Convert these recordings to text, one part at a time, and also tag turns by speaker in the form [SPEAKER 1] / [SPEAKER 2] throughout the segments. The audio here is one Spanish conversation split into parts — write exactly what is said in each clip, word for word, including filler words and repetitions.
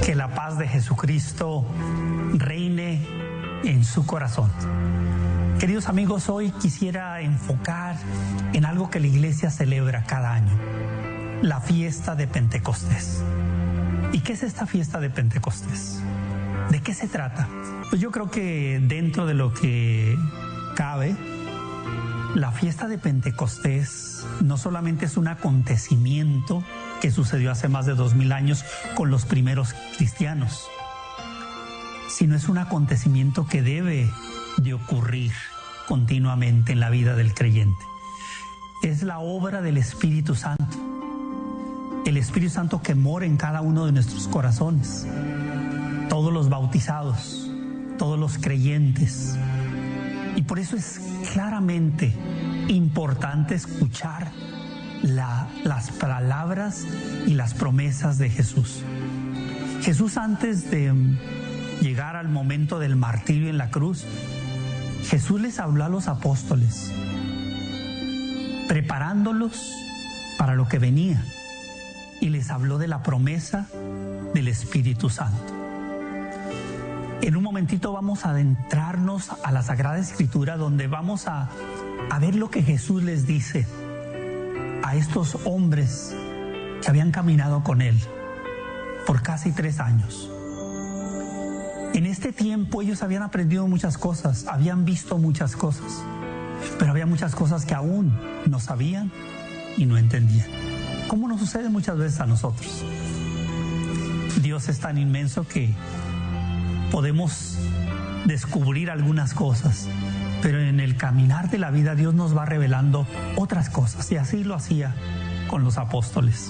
[SPEAKER 1] Que la paz de Jesucristo reine en su corazón. Queridos amigos, hoy quisiera enfocar en algo que la iglesia celebra cada año, la fiesta de Pentecostés. ¿Y qué es esta fiesta de Pentecostés? ¿De qué se trata? Pues yo creo que dentro de lo que cabe, la fiesta de Pentecostés no solamente es un acontecimiento que sucedió hace más de dos mil años con los primeros cristianos, sino es un acontecimiento que debe de ocurrir continuamente en la vida del creyente. Es la obra del Espíritu Santo, el Espíritu Santo que mora en cada uno de nuestros corazones, todos los bautizados, todos los creyentes. Y por eso es claramente importante escuchar La, las palabras y las promesas de Jesús. Jesús, antes de llegar al momento del martirio en la cruz, Jesús les habló a los apóstoles, preparándolos para lo que venía, y les habló de la promesa del Espíritu Santo. En un momentito vamos a adentrarnos a la Sagrada Escritura, donde vamos a, a ver lo que Jesús les dice a estos hombres que habían caminado con Él por casi tres años. En este tiempo ellos habían aprendido muchas cosas, habían visto muchas cosas, pero había muchas cosas que aún no sabían y no entendían. ¿Cómo nos sucede muchas veces a nosotros? Dios es tan inmenso que podemos descubrir algunas cosas, pero en el caminar de la vida Dios nos va revelando otras cosas, y así lo hacía con los apóstoles.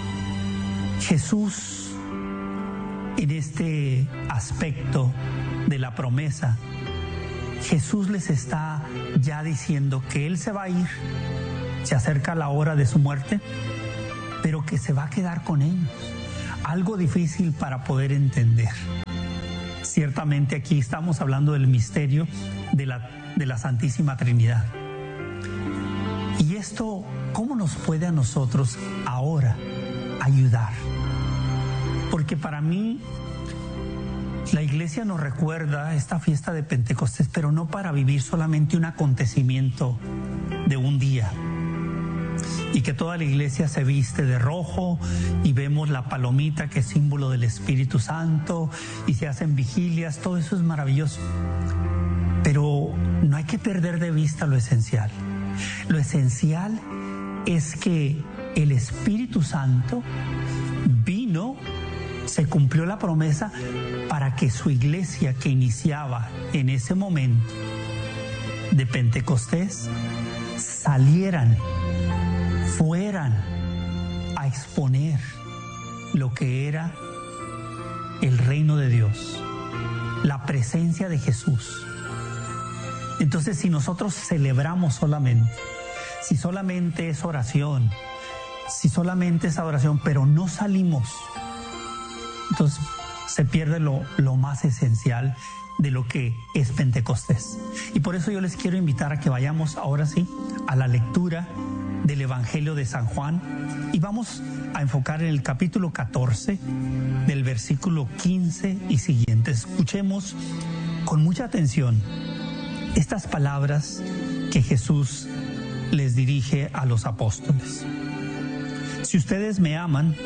[SPEAKER 1] Jesús, en este aspecto de la promesa, Jesús les está ya diciendo que Él se va a ir, se acerca la hora de su muerte, pero que se va a quedar con ellos. Algo difícil para poder entender. Ciertamente aquí estamos hablando del misterio de la de la Santísima Trinidad. Y esto, ¿cómo nos puede a nosotros ahora ayudar? Porque para mí, la iglesia nos recuerda esta fiesta de Pentecostés, pero no para vivir solamente un acontecimiento de un día, y que toda la iglesia se viste de rojo y vemos la palomita que es símbolo del Espíritu Santo y se hacen vigilias. Todo eso es maravilloso, pero no hay que perder de vista lo esencial. Lo esencial es que el Espíritu Santo vino, se cumplió la promesa para que su iglesia, que iniciaba en ese momento de Pentecostés, salieran, fueran a exponer lo que era el reino de Dios, la presencia de Jesús. Entonces, si nosotros celebramos solamente, si solamente es oración, si solamente es adoración, pero no salimos, entonces se pierde lo, lo más esencial de lo que es Pentecostés. Y por eso yo les quiero invitar a que vayamos ahora sí a la lectura del Evangelio de San Juan, y vamos a enfocar en el capítulo catorce, del versículo quince y siguientes. Escuchemos con mucha atención estas palabras que Jesús les dirige a los apóstoles. Si ustedes me aman,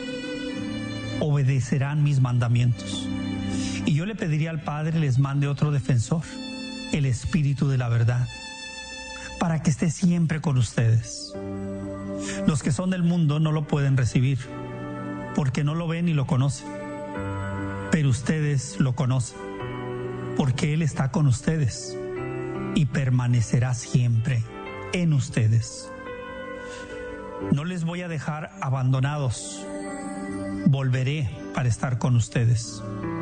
[SPEAKER 1] obedecerán mis mandamientos. Y yo le pediría al Padre les mande otro defensor, el Espíritu de la verdad, para que esté siempre con ustedes. Los que son del mundo no lo pueden recibir, porque no lo ven ni lo conocen. Pero ustedes lo conocen, porque Él está con ustedes y permanecerá siempre en ustedes. No les voy a dejar abandonados, volveré para estar con ustedes.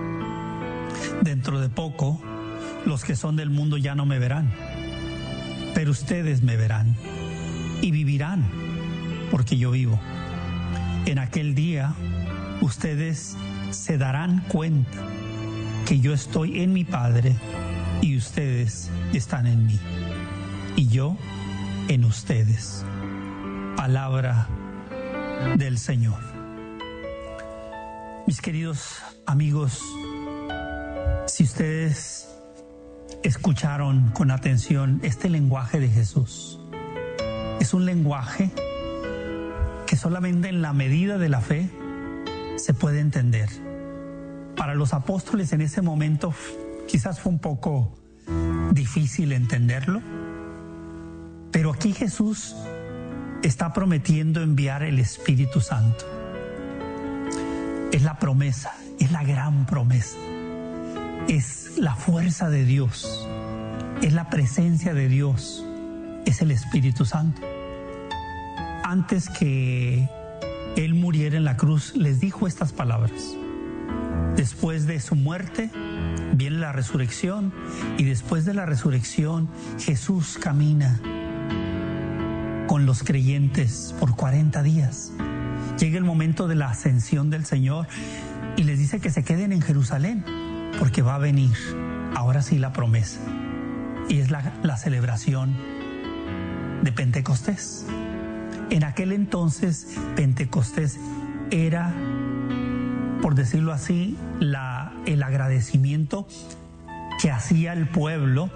[SPEAKER 1] Dentro de poco, los que son del mundo ya no me verán, pero ustedes me verán y vivirán, porque yo vivo. En aquel día, ustedes se darán cuenta que yo estoy en mi Padre y ustedes están en mí, y yo en ustedes. Palabra del Señor. Mis queridos amigos, si ustedes escucharon con atención este lenguaje de Jesús, es un lenguaje que solamente en la medida de la fe se puede entender. Para los apóstoles en ese momento quizás fue un poco difícil entenderlo, pero aquí Jesús está prometiendo enviar el Espíritu Santo. Es la promesa, es la gran promesa. Es la fuerza de Dios, es la presencia de Dios, es el Espíritu Santo. Antes que Él muriera en la cruz, les dijo estas palabras. Después de su muerte viene la resurrección, y después de la resurrección Jesús camina con los creyentes por cuarenta días. Llega el momento de la ascensión del Señor y les dice que se queden en Jerusalén, porque va a venir ahora sí la promesa, y es la, la celebración de Pentecostés. En aquel entonces Pentecostés era, por decirlo así, la, el agradecimiento que hacía el pueblo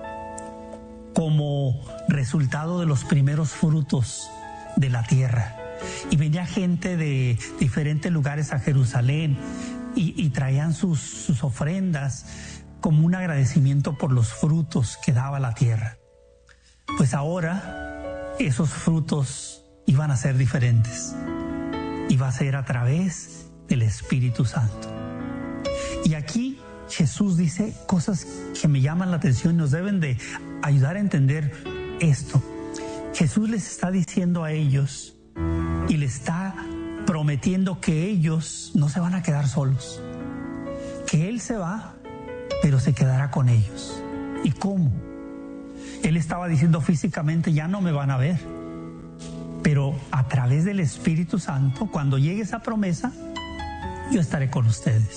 [SPEAKER 1] como resultado de los primeros frutos de la tierra. Y venía gente de diferentes lugares a Jerusalén y, y traían sus, sus ofrendas como un agradecimiento por los frutos que daba la tierra. Pues ahora esos frutos iban a ser diferentes. Iba a ser a través del Espíritu Santo. Y aquí Jesús dice cosas que me llaman la atención y nos deben de ayudar a entender esto. Jesús les está diciendo a ellos y le está prometiendo que ellos no se van a quedar solos, que Él se va, pero se quedará con ellos. ¿Y cómo? Él estaba diciendo físicamente, ya no me van a ver, pero a través del Espíritu Santo, cuando llegue esa promesa, yo estaré con ustedes.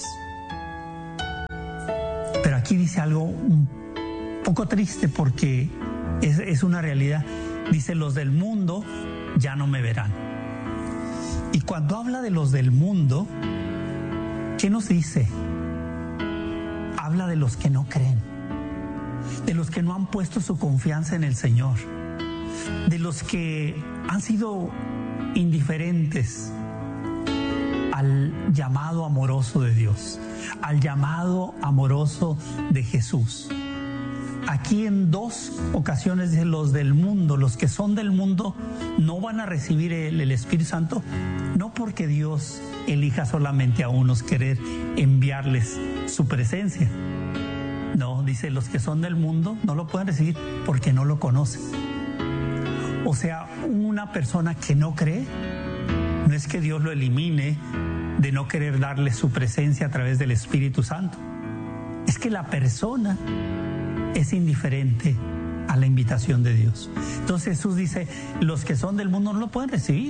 [SPEAKER 1] Pero aquí dice algo un poco triste, porque es, es una realidad. Dice, los del mundo ya no me verán. Y cuando habla de los del mundo, ¿qué nos dice? Habla de los que no creen, de los que no han puesto su confianza en el Señor, de los que han sido indiferentes al llamado amoroso de Dios, al llamado amoroso de Jesús. Aquí en dos ocasiones dice, los del mundo, los que son del mundo no van a recibir el, el Espíritu Santo, no porque Dios elija solamente a unos querer enviarles su presencia. No, dice, los que son del mundo no lo pueden recibir porque no lo conocen. O sea, una persona que no cree, no es que Dios lo elimine de no querer darle su presencia a través del Espíritu Santo. Es que la persona es indiferente a la invitación de Dios. Entonces Jesús dice, los que son del mundo no lo pueden recibir.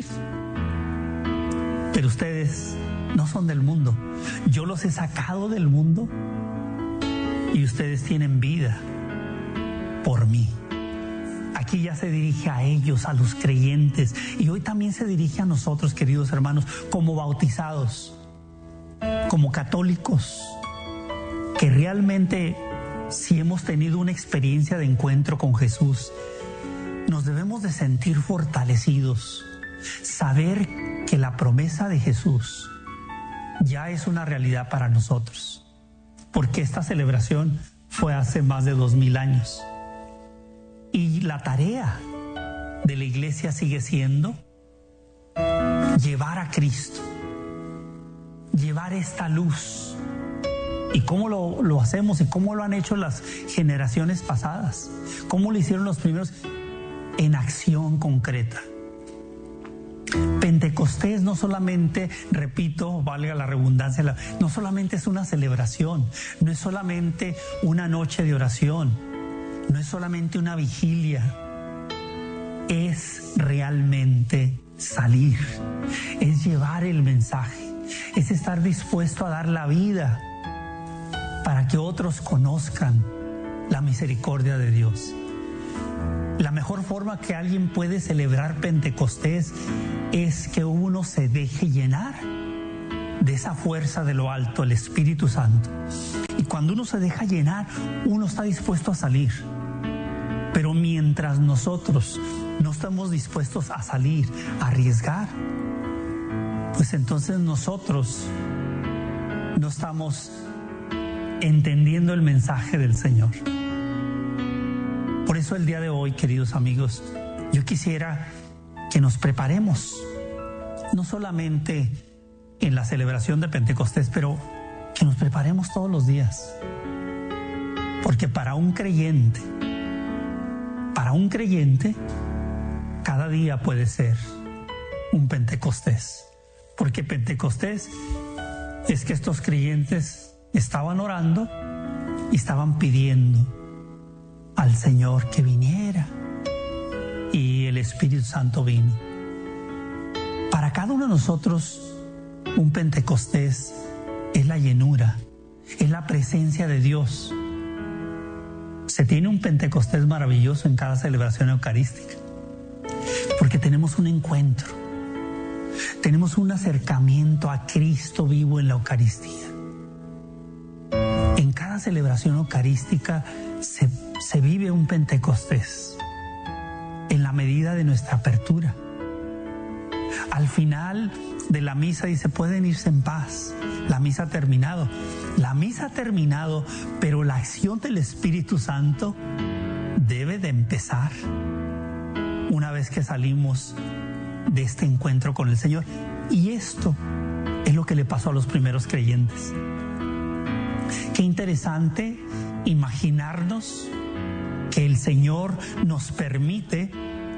[SPEAKER 1] Pero ustedes no son del mundo. Yo los he sacado del mundo y ustedes tienen vida por mí. Aquí ya se dirige a ellos, a los creyentes, y hoy también se dirige a nosotros, queridos hermanos, como bautizados, como católicos, que realmente, si hemos tenido una experiencia de encuentro con Jesús, nos debemos de sentir fortalecidos, saber que la promesa de Jesús ya es una realidad para nosotros, porque esta celebración fue hace más de dos mil años. Y la tarea de la iglesia sigue siendo llevar a Cristo, llevar esta luz. ¿Y cómo lo, lo hacemos? ¿Y cómo lo han hecho las generaciones pasadas? ¿Cómo lo hicieron los primeros? En acción concreta. Pentecostés no solamente, repito, valga la redundancia, no solamente es una celebración, no es solamente una noche de oración, no es solamente una vigilia, es realmente salir, es llevar el mensaje, es estar dispuesto a dar la vida para que otros conozcan la misericordia de Dios. La mejor forma que alguien puede celebrar Pentecostés es que uno se deje llenar de esa fuerza de lo alto, el Espíritu Santo. Y cuando uno se deja llenar, uno está dispuesto a salir. Pero mientras nosotros no estamos dispuestos a salir, a arriesgar, pues entonces nosotros no estamos entendiendo el mensaje del Señor. Por eso el día de hoy, queridos amigos, yo quisiera que nos preparemos, no solamente en la celebración de Pentecostés, pero que nos preparemos todos los días. Porque para un creyente, para un creyente, cada día puede ser un Pentecostés. Porque Pentecostés es que estos creyentes estaban orando y estaban pidiendo al Señor que viniera, y el Espíritu Santo vino. Para cada uno de nosotros, un Pentecostés es la llenura, es la presencia de Dios. Se tiene un Pentecostés maravilloso en cada celebración eucarística, porque tenemos un encuentro, tenemos un acercamiento a Cristo vivo en la Eucaristía. En cada celebración eucarística se, se vive un Pentecostés en la medida de nuestra apertura. Al final de la misa dice: pueden irse en paz, la misa ha terminado. La misa ha terminado, pero la acción del Espíritu Santo debe de empezar una vez que salimos de este encuentro con el Señor. Y esto es lo que le pasó a los primeros creyentes. Qué interesante imaginarnos que el Señor nos permite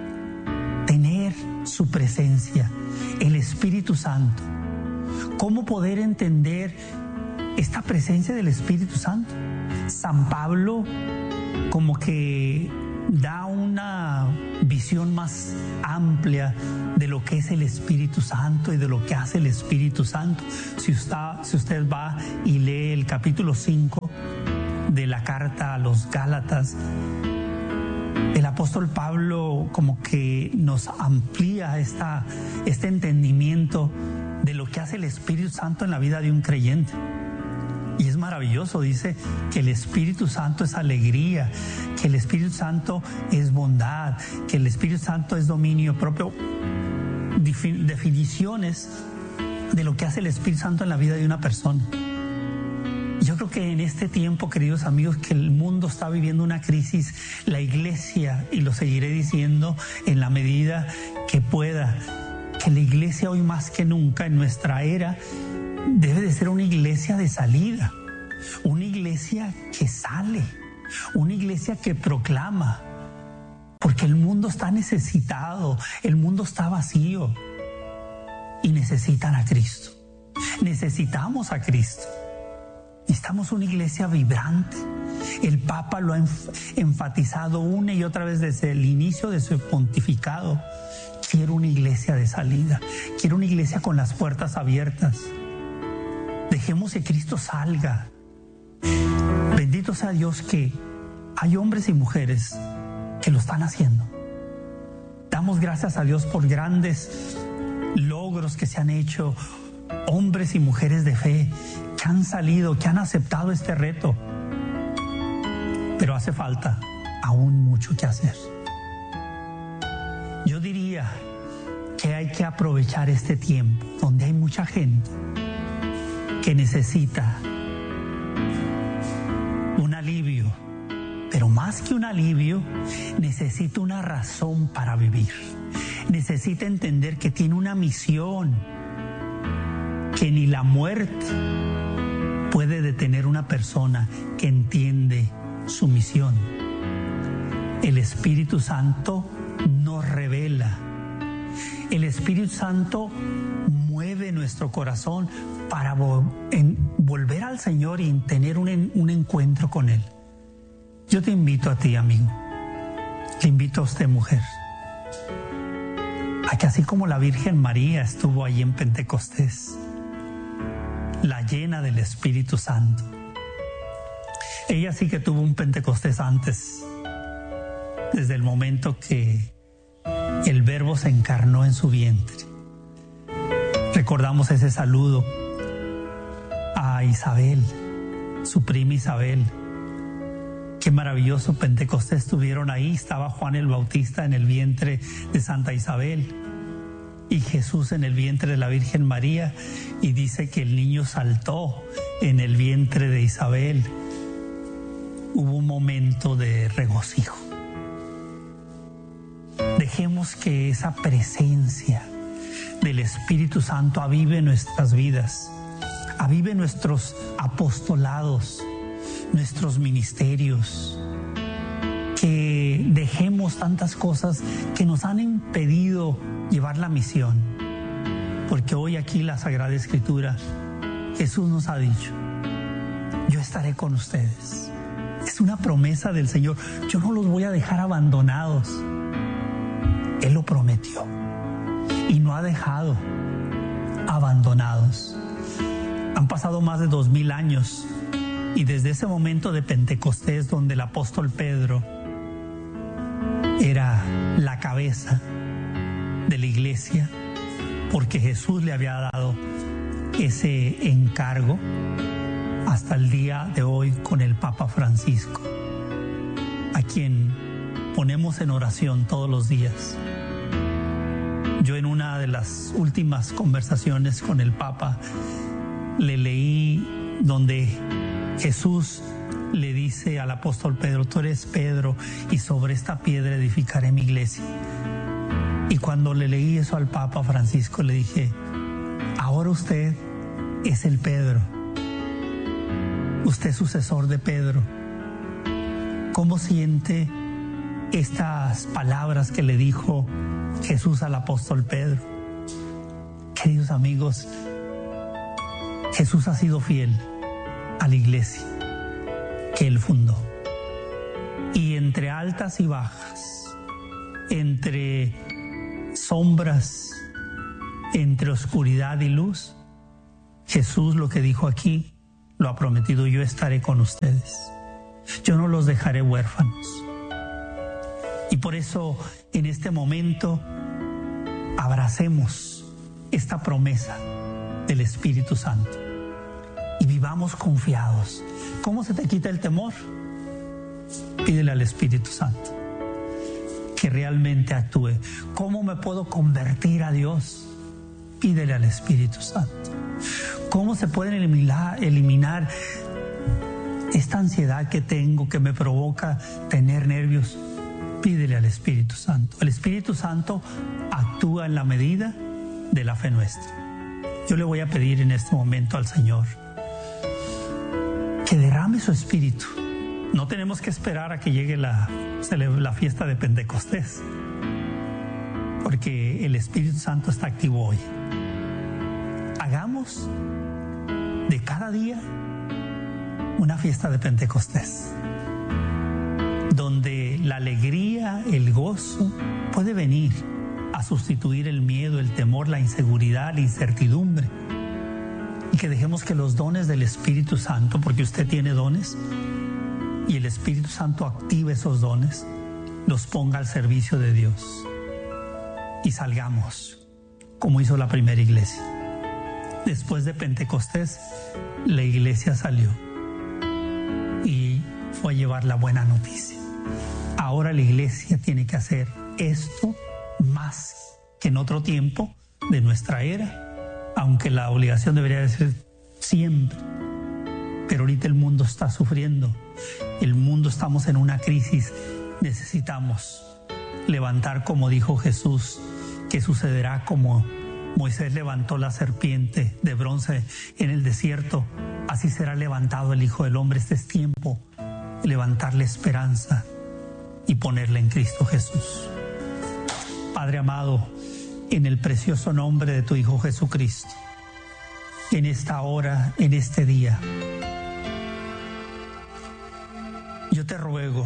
[SPEAKER 1] tener su presencia, el Espíritu Santo. ¿Cómo poder entender esta presencia del Espíritu Santo? San Pablo como que da una visión más amplia de lo que es el Espíritu Santo y de lo que hace el Espíritu Santo. Si usted, si usted va y lee el capítulo cinco de la carta a los Gálatas, el apóstol Pablo como que nos amplía esta, este entendimiento de lo que hace el Espíritu Santo en la vida de un creyente. Y es maravilloso, dice que el Espíritu Santo es alegría, que el Espíritu Santo es bondad, que el Espíritu Santo es dominio propio. Definiciones de lo que hace el Espíritu Santo en la vida de una persona. Yo creo que en este tiempo, queridos amigos, que el mundo está viviendo una crisis, la iglesia, y lo seguiré diciendo en la medida que pueda, que la iglesia hoy más que nunca en nuestra era debe de ser una iglesia de salida, una iglesia que sale, una iglesia que proclama, porque el mundo está necesitado, el mundo está vacío y necesitan a Cristo. Necesitamos a Cristo. Necesitamos una iglesia vibrante. El Papa lo ha enfatizado una y otra vez desde el inicio de su pontificado. Quiero una iglesia de salida, quiero una iglesia con las puertas abiertas. Dejemos que Cristo salga. Bendito sea Dios que hay hombres y mujeres que lo están haciendo. Damos gracias a Dios por grandes logros que se han hecho, hombres y mujeres de fe que han salido, que han aceptado este reto. Pero hace falta aún mucho que hacer. Yo diría que hay que aprovechar este tiempo donde hay mucha gente que necesita un alivio, pero más que un alivio, necesita una razón para vivir. Necesita entender que tiene una misión, que ni la muerte puede detener una persona que entiende su misión. El Espíritu Santo nos revela. El Espíritu Santo mueve nuestro corazón para volver al Señor y tener un, un encuentro con Él. Yo te invito a ti, amigo, te invito a usted, mujer, a que así como la Virgen María estuvo allí en Pentecostés, la llena del Espíritu Santo, ella sí que tuvo un Pentecostés antes, desde el momento que el Verbo se encarnó en su vientre. Recordamos ese saludo Isabel, su prima Isabel. Qué maravilloso Pentecostés tuvieron ahí. Estaba Juan el Bautista en el vientre de Santa Isabel y Jesús en el vientre de la Virgen María, y dice que el niño saltó en el vientre de Isabel. Hubo un momento de regocijo. Dejemos que esa presencia del Espíritu Santo avive nuestras vidas, avive nuestros apostolados, nuestros ministerios, que dejemos tantas cosas que nos han impedido llevar la misión, porque hoy aquí la Sagrada Escritura, Jesús nos ha dicho: yo estaré con ustedes. Es una promesa del Señor. Yo no los voy a dejar abandonados. Él lo prometió y no ha dejado abandonados. Han pasado más de dos mil años, y desde ese momento de Pentecostés, donde el apóstol Pedro era la cabeza de la iglesia, porque Jesús le había dado ese encargo, hasta el día de hoy con el Papa Francisco, a quien ponemos en oración todos los días. Yo, en una de las últimas conversaciones con el Papa, le leí donde Jesús le dice al apóstol Pedro: tú eres Pedro, y sobre esta piedra edificaré mi iglesia. Y cuando le leí eso al Papa Francisco, le dije: ahora usted es el Pedro, usted es sucesor de Pedro. ¿Cómo siente estas palabras que le dijo Jesús al apóstol Pedro? Queridos amigos, Jesús ha sido fiel a la iglesia que Él fundó. Y entre altas y bajas, entre sombras, entre oscuridad y luz, Jesús, lo que dijo aquí, lo ha prometido: yo estaré con ustedes. Yo no los dejaré huérfanos. Y por eso, en este momento, abracemos esta promesa del Espíritu Santo y vivamos confiados. ¿Cómo se te quita el temor? Pídele al Espíritu Santo que realmente actúe. ¿Cómo me puedo convertir a Dios? Pídele al Espíritu Santo. ¿Cómo se pueden eliminar, eliminar esta ansiedad que tengo, que me provoca tener nervios? Pídele al Espíritu Santo. El Espíritu Santo actúa en la medida de la fe nuestra. Yo le voy a pedir en este momento al Señor que derrame su Espíritu. No tenemos que esperar a que llegue la, la fiesta de Pentecostés, porque el Espíritu Santo está activo hoy. Hagamos de cada día una fiesta de Pentecostés, donde la alegría, el gozo puede venir a sustituir el miedo, el temor, la inseguridad, la incertidumbre. Y que dejemos que los dones del Espíritu Santo, porque usted tiene dones, y el Espíritu Santo active esos dones, los ponga al servicio de Dios. Y salgamos como hizo la primera iglesia. Después de Pentecostés, la iglesia salió y fue a llevar la buena noticia. Ahora la iglesia tiene que hacer esto más que en otro tiempo de nuestra era, aunque la obligación debería de ser siempre. Pero ahorita el mundo está sufriendo, el mundo, estamos en una crisis. Necesitamos levantar, como dijo Jesús, que sucederá como Moisés levantó la serpiente de bronce en el desierto, así será levantado el Hijo del Hombre. Este es tiempo de levantarle esperanza y ponerla en Cristo Jesús. Padre amado, en el precioso nombre de tu Hijo Jesucristo, en esta hora, en este día, yo te ruego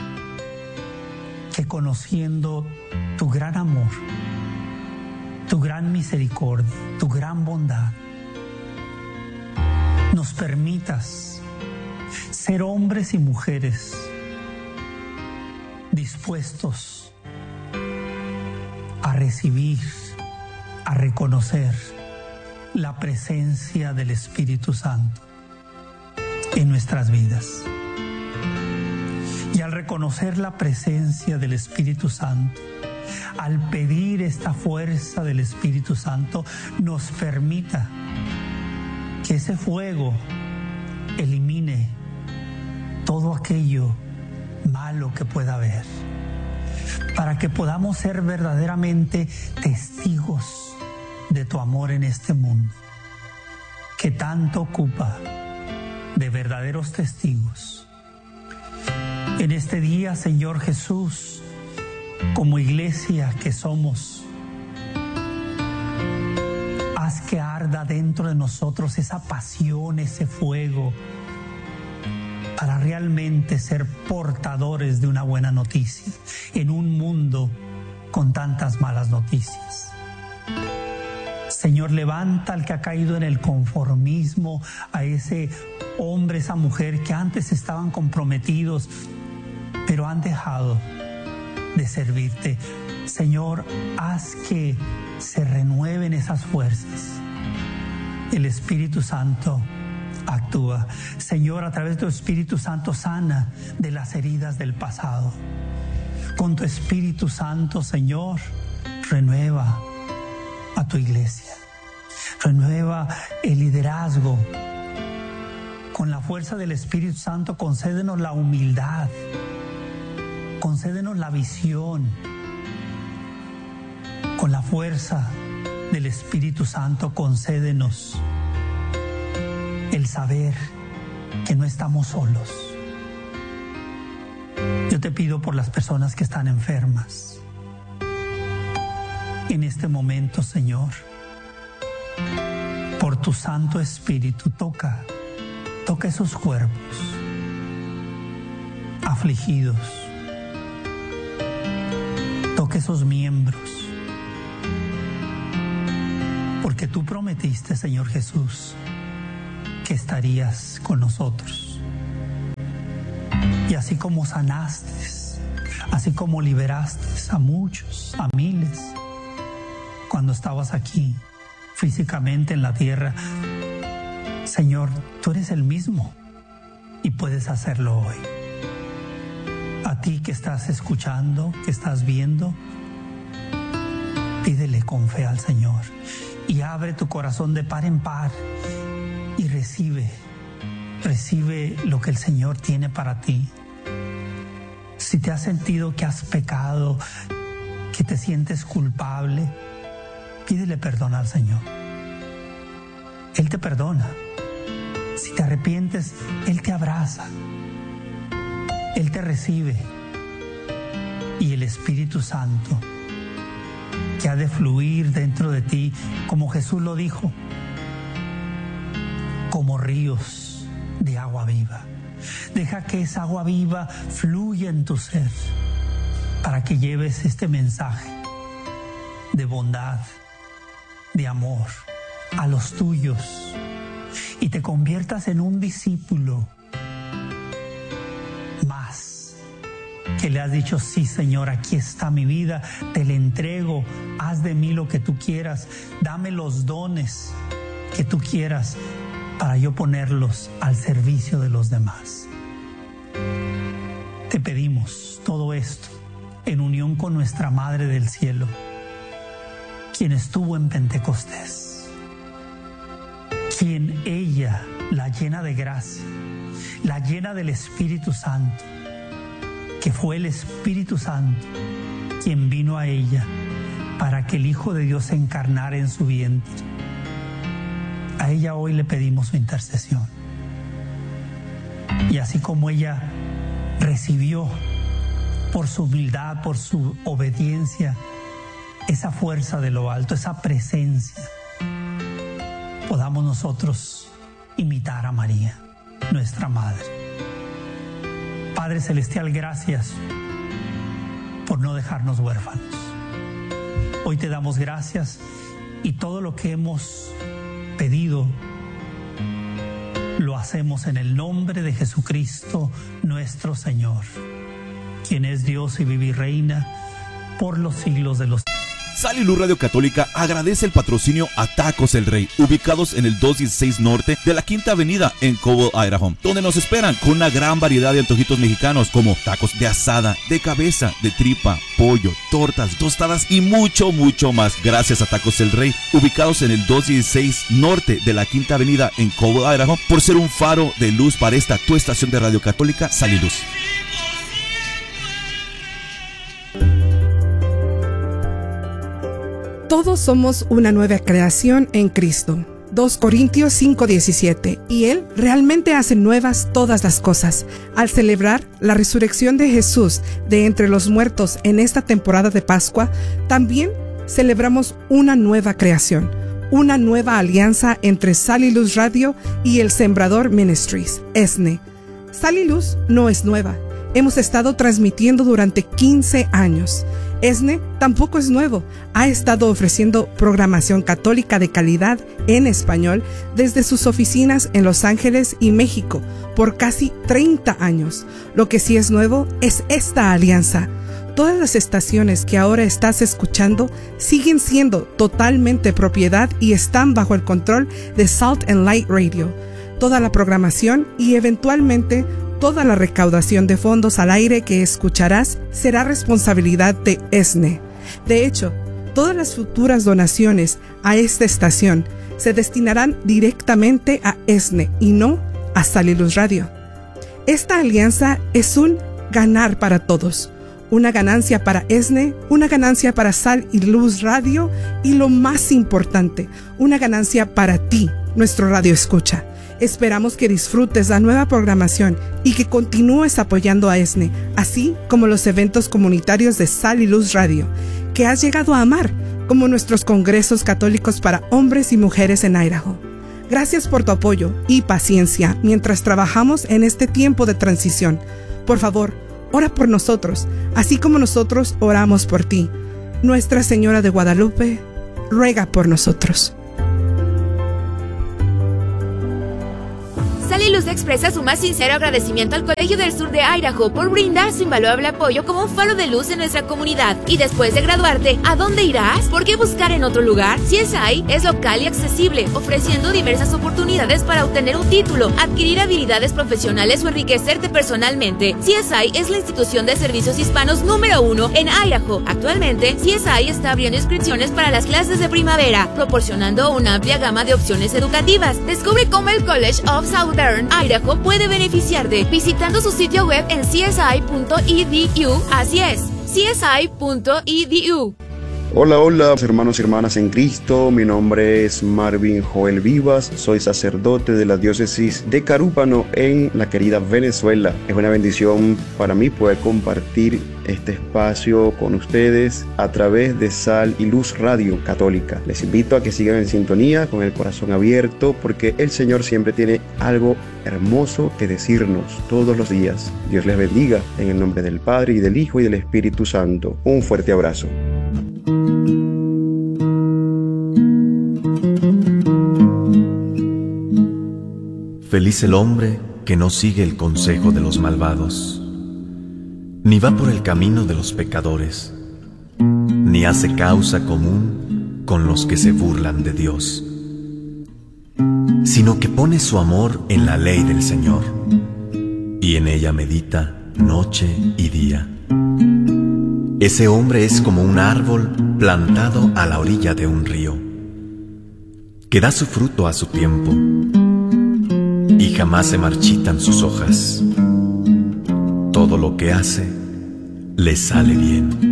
[SPEAKER 1] que, conociendo tu gran amor, tu gran misericordia, tu gran bondad, nos permitas ser hombres y mujeres dispuestos a recibir, a reconocer la presencia del Espíritu Santo en nuestras vidas. Y al reconocer la presencia del Espíritu Santo, al pedir esta fuerza del Espíritu Santo, nos permita que ese fuego elimine todo aquello malo que pueda haber, para que podamos ser verdaderamente testigos de tu amor en este mundo, que tanto ocupa de verdaderos testigos. En este día, Señor Jesús, como iglesia que somos, haz que arda dentro de nosotros esa pasión, ese fuego, para realmente ser portadores de una buena noticia en un mundo con tantas malas noticias. Señor, levanta al que ha caído en el conformismo, a ese hombre, esa mujer que antes estaban comprometidos, pero han dejado de servirte. Señor, haz que se renueven esas fuerzas. El Espíritu Santo actúa. Señor, a través de tu Espíritu Santo sana de las heridas del pasado. Con tu Espíritu Santo, Señor, renueva a tu iglesia. Renueva el liderazgo. Con la fuerza del Espíritu Santo, concédenos la humildad. Concédenos la visión. Con la fuerza del Espíritu Santo, concédenos el saber que no estamos solos. Yo te pido por las personas que están enfermas. En este momento, Señor, por tu Santo Espíritu, toca, toca esos cuerpos afligidos. Toca esos miembros. Porque tú prometiste, Señor Jesús, que estarías con nosotros. Y así como sanaste, así como liberaste a muchos, a miles, cuando estabas aquí físicamente en la tierra, Señor, tú eres el mismo y puedes hacerlo hoy. A ti que estás escuchando, que estás viendo, pídele con fe al Señor y abre tu corazón de par en par y recibe, recibe lo que el Señor tiene para ti. Si te has sentido que has pecado, que te sientes culpable, pídele perdón al Señor. Él te perdona. Si te arrepientes, Él te abraza. Él te recibe. Y el Espíritu Santo, que ha de fluir dentro de ti, como Jesús lo dijo, como ríos de agua viva. Deja que esa agua viva fluya en tu ser para que lleves este mensaje de bondad, de amor a los tuyos y te conviertas en un discípulo más que le has dicho: sí, Señor, aquí está mi vida, te la entrego, haz de mí lo que tú quieras, dame los dones que tú quieras para yo ponerlos al servicio de los demás. Te pedimos todo esto en unión con nuestra Madre del Cielo, quien estuvo en Pentecostés, quien ella la llena de gracia, la llena del Espíritu Santo, que fue el Espíritu Santo quien vino a ella para que el Hijo de Dios se encarnara en su vientre. A ella hoy le pedimos su intercesión. Y así como ella recibió por su humildad, por su obediencia, esa fuerza de lo alto, esa presencia, podamos nosotros imitar a María, nuestra Madre. Padre Celestial, gracias por no dejarnos huérfanos. Hoy te damos gracias y todo lo que hemos pedido lo hacemos en el nombre de Jesucristo nuestro Señor, quien es Dios y vive y reina por los siglos de los siglos.
[SPEAKER 2] Sal y Luz Radio Católica agradece el patrocinio a Tacos El Rey, ubicados en el doscientos dieciséis Norte de la Quinta Avenida en Cobble, Idaho, donde nos esperan con una gran variedad de antojitos mexicanos como tacos de asada, de cabeza, de tripa, pollo, tortas, tostadas y mucho, mucho más. Gracias a Tacos El Rey, ubicados en el doscientos dieciséis Norte de la Quinta Avenida en Cobble, Idaho, por ser un faro de luz para esta tu estación de Radio Católica, Sal y Luz.
[SPEAKER 3] Todos somos una nueva creación en Cristo. dos Corintios cinco diecisiete. Y Él realmente hace nuevas todas las cosas. Al celebrar la resurrección de Jesús de entre los muertos en esta temporada de Pascua, también celebramos una nueva creación, una nueva alianza entre Sal y Luz Radio y el Sembrador Ministries, E S N E. Sal y Luz no es nueva. Hemos estado transmitiendo durante quince años. E S N E tampoco es nuevo. Ha estado ofreciendo programación católica de calidad en español desde sus oficinas en Los Ángeles y México por casi treinta años. Lo que sí es nuevo es esta alianza. Todas las estaciones que ahora estás escuchando siguen siendo totalmente propiedad y están bajo el control de Salt and Light Radio. Toda la programación y eventualmente toda la recaudación de fondos al aire que escucharás será responsabilidad de E S N E. De hecho, todas las futuras donaciones a esta estación se destinarán directamente a E S N E y no a Sal y Luz Radio. Esta alianza es un ganar para todos. Una ganancia para E S N E, una ganancia para Sal y Luz Radio y lo más importante, una ganancia para ti, nuestro radio escucha. Esperamos que disfrutes la nueva programación y que continúes apoyando a E S N E, así como los eventos comunitarios de Sal y Luz Radio, que has llegado a amar, como nuestros congresos católicos para hombres y mujeres en Idaho. Gracias por tu apoyo y paciencia mientras trabajamos en este tiempo de transición. Por favor, ora por nosotros, así como nosotros oramos por ti. Nuestra Señora de Guadalupe, ruega por nosotros.
[SPEAKER 4] Sal y Luz expresa su más sincero agradecimiento al Colegio del Sur de Idaho por brindar su invaluable apoyo como un faro de luz en nuestra comunidad. Y después de graduarte, ¿a dónde irás? ¿Por qué buscar en otro lugar? C S I es local y accesible, ofreciendo diversas oportunidades para obtener un título, adquirir habilidades profesionales o enriquecerte personalmente. C S I es la institución de servicios hispanos número uno en Idaho. Actualmente, C S I está abriendo inscripciones para las clases de primavera, proporcionando una amplia gama de opciones educativas. Descubre cómo el College of Southern Idaho puede beneficiarte visitando su sitio web en c s i punto e d u. Así es, c s i punto e d u.
[SPEAKER 5] Hola, hola, hermanos y hermanas en Cristo. Mi nombre es Marvin Joel Vivas. Soy sacerdote de la diócesis de Carúpano en la querida Venezuela. Es una bendición para mí poder compartir este espacio con ustedes a través de Sal y Luz Radio Católica. Les invito a que sigan en sintonía con el corazón abierto porque el Señor siempre tiene algo hermoso que decirnos todos los días. Dios les bendiga en el nombre del Padre y del Hijo y del Espíritu Santo. Un fuerte abrazo.
[SPEAKER 6] Feliz el hombre que no sigue el consejo de los malvados, ni va por el camino de los pecadores, ni hace causa común con los que se burlan de Dios, sino que pone su amor en la ley del Señor, y en ella medita noche y día. Ese hombre es como un árbol plantado a la orilla de un río, que da su fruto a su tiempo, y jamás se marchitan sus hojas. Todo lo que hace le sale bien.